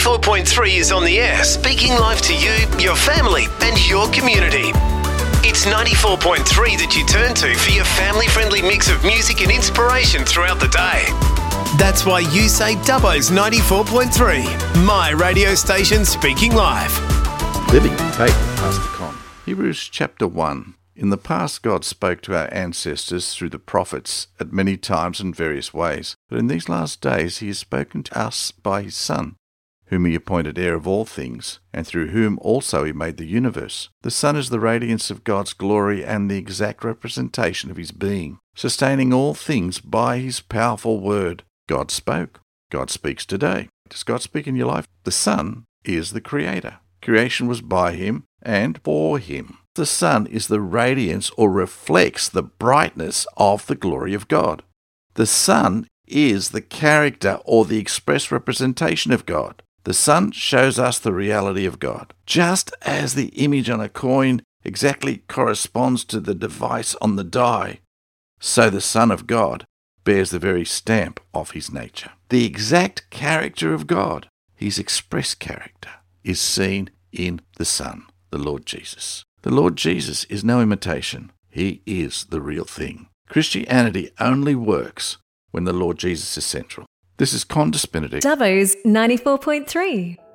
94.3 is on the air, speaking live to you, your family and your community. It's 94.3 that you turn to for your family-friendly mix of music and inspiration throughout the day. That's why you say Dubbo's 94.3, my radio station speaking live. Living Faith, Pastor Con. Hebrews chapter 1. In the past, God spoke to our ancestors through the prophets at many times and various ways. But in these last days, he has spoken to us by his Son, whom he appointed heir of all things, and through whom also he made the universe. The Son is the radiance of God's glory and the exact representation of his being, sustaining all things by his powerful word. God spoke. God speaks today. Does God speak in your life? The Son is the Creator. Creation was by him and for him. The Son is the radiance or reflects the brightness of the glory of God. The Son is the character or the express representation of God. The Son shows us the reality of God. Just as the image on a coin exactly corresponds to the device on the die, so the Son of God bears the very stamp of his nature. The exact character of God, his express character, is seen in the Son, the Lord Jesus. The Lord Jesus is no imitation. He is the real thing. Christianity only works when the Lord Jesus is central. This is Con Benedict. Dubbo's 94.3.